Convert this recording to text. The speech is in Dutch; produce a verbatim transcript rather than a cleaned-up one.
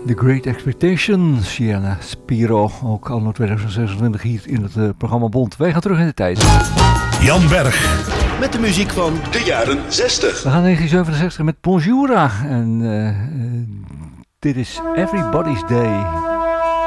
The Great Expectation, Sienna Spiro, ook anno tweeduizend zesentwintig hier in het uh, programma Bond. Wij gaan terug in de tijd. Jan Berg. Met de muziek van de jaren zestig. We gaan negentien zevenenzestig met Bonjoura. En uh, uh, dit is Everybody's Day.